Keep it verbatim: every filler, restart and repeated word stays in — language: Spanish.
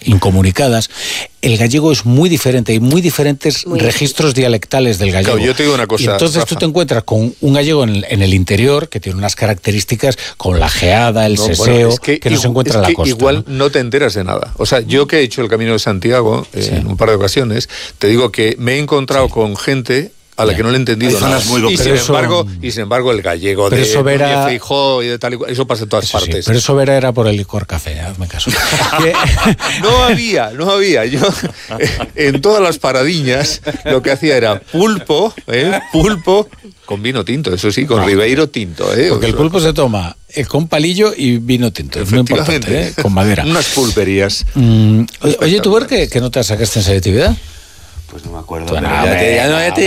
incomunicadas, el gallego es muy diferente, hay muy diferentes muy registros bien. dialectales del gallego. Claro, yo te digo una cosa, y entonces Rafa. tú te encuentras con un gallego en el, en el interior que tiene unas características con la geada, el no, seseo, bueno, es que, que no igual, se encuentra es en la que costa. Igual ¿no? no te enteras de nada. O sea, yo que he hecho el Camino de Santiago eh, sí. en un par de ocasiones, te digo que me he encontrado sí. con gente a la que no le he entendido nada. Muy y, sin eso, embargo, y sin embargo el gallego de Vera... Feijó y de tal y cual, eso pasa en todas eso partes. Sí, pero eso Vera era por el licor café, hazme caso. no había, no había. Yo en todas las paradiñas lo que hacía era pulpo, ¿eh? pulpo con vino tinto, eso sí, con no. Ribeiro tinto. ¿eh? Porque o sea, el pulpo se toma eh, con palillo y vino tinto, es muy importante, ¿eh? Con madera. Unas pulperías. Mm, oye, ¿tú ver que, que no te sacaste en selectividad? Pues no me acuerdo. Pues pero no, ya te, ya, no, ya te